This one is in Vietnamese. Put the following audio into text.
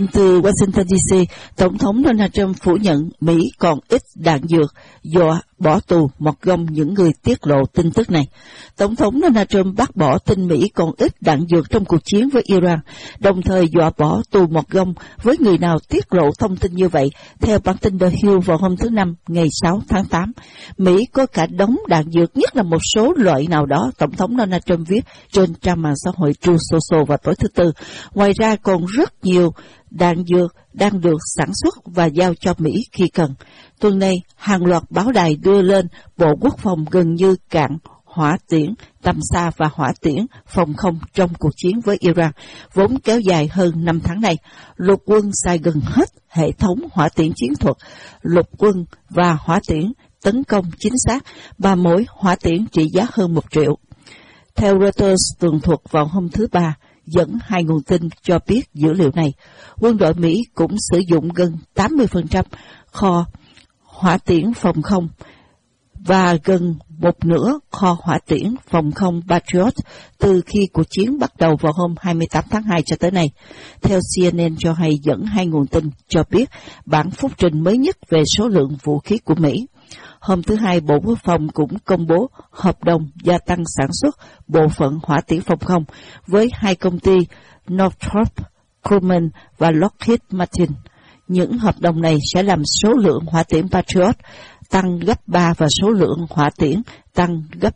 Từ Washington DC, Tổng thống Donald Trump phủ nhận Mỹ còn ít đạn dược, dọa bỏ tù một gông những người tiết lộ tin tức này. Tổng thống Donald Trump bác bỏ tin Mỹ còn ít đạn dược trong cuộc chiến với Iran, đồng thời dọa bỏ tù một gông với người nào tiết lộ thông tin như vậy. Theo bản tin The Hill vào hôm thứ Năm, ngày 6 tháng 8, Mỹ có cả đống đạn dược, nhất là một số loại nào đó, Tổng thống Donald Trump viết trên trang mạng xã hội Truth Social vào tối thứ Tư. Ngoài ra còn rất nhiều đạn dược đang được sản xuất và giao cho Mỹ khi cần. Tuần này, hàng loạt báo đài đưa lên Bộ Quốc phòng gần như cạn hỏa tiễn tầm xa và hỏa tiễn phòng không trong cuộc chiến với Iran, vốn kéo dài hơn 5 tháng nay. Lục quân xài gần hết hệ thống hỏa tiễn chiến thuật, lục quân và hỏa tiễn tấn công chính xác, và mỗi hỏa tiễn trị giá hơn 1 triệu. Theo Reuters tường thuật vào hôm thứ Ba, dẫn hai nguồn tin cho biết dữ liệu này, quân đội Mỹ cũng sử dụng gần 80% kho hỏa tiễn phòng không và gần một nửa kho hỏa tiễn phòng không Patriot từ khi cuộc chiến bắt đầu vào hôm 28 tháng 2 cho tới nay. Theo CNN cho hay dẫn hai nguồn tin cho biết bản phúc trình mới nhất về số lượng vũ khí của Mỹ. Hôm thứ Hai, Bộ Quốc phòng cũng công bố hợp đồng gia tăng sản xuất bộ phận hỏa tiễn phòng không với hai công ty Northrop Grumman và Lockheed Martin. Những hợp đồng này sẽ làm số lượng hỏa tiễn Patriot tăng gấp 3 và số lượng hỏa tiễn tăng gấp